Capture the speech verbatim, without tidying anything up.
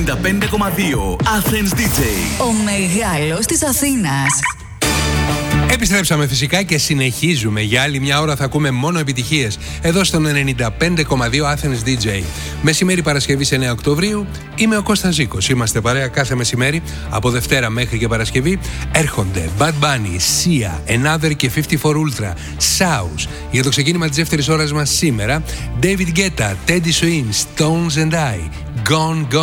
ενενήντα πέντε κόμμα δύο Athens ντι τζέι. Ο μεγάλος της Αθήνας. Επιστρέψαμε φυσικά και συνεχίζουμε. Για άλλη μια ώρα θα ακούμε μόνο επιτυχίες εδώ στον ενενήντα πέντε κόμμα δύο Athens ντι τζέι. Μεσημέρι Παρασκευής εννέα Οκτωβρίου. Είμαι ο Κώστας Ζήκος. Είμαστε παρέα κάθε μεσημέρι από Δευτέρα μέχρι και Παρασκευή. Έρχονται Bad Bunny, Sia, Another και πενήντα τέσσερα Ultra, South. Για το ξεκίνημα της δεύτερης ώρας μας σήμερα, David Guetta, Teddy Swims, Stones and I, Gone Gone.